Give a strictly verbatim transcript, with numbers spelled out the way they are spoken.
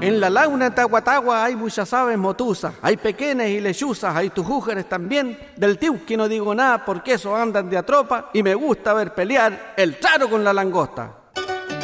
En la launa Tahuatahua hay muchas aves motuzas, hay pequeñas y lechuzas, hay tujújeres también. Del tiuqui no digo nada porque esos andan de a tropa y me gusta ver pelear el charo con la langosta.